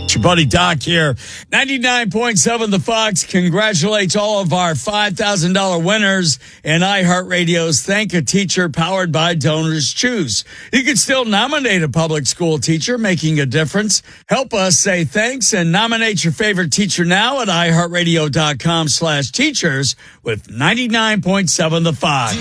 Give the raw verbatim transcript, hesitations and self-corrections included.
It's your buddy Doc here. ninety-nine point seven The Fox congratulates all of our five thousand dollars winners in iHeartRadio's Thank a Teacher powered by Donors Choose. You can still nominate a public school teacher making a difference. Help us say thanks and nominate your favorite teacher now at iHeartRadio.com slash teachers with ninety-nine point seven The Fox.